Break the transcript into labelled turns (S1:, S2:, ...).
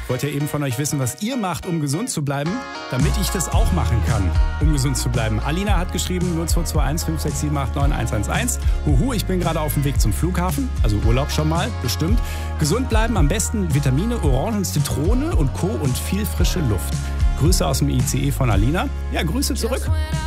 S1: Ich wollte ja eben von euch wissen, was ihr macht, um gesund zu bleiben, damit ich das auch machen kann, um gesund zu bleiben. Alina hat geschrieben 0221 567 89 111. Huhu, ich bin gerade auf dem Weg zum Flughafen, also Urlaub schon mal, bestimmt. Gesund bleiben, am besten Vitamine, Orangen, Zitrone und Co. und viel frische Luft. Grüße aus dem ICE von Alina. Ja, Grüße zurück.